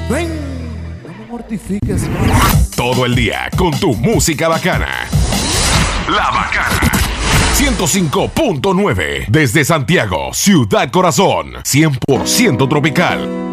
Ven, no me mortifiques más. Todo el día con tu música bacana. La Bacana 105.9 desde Santiago, Ciudad Corazón, 100% tropical.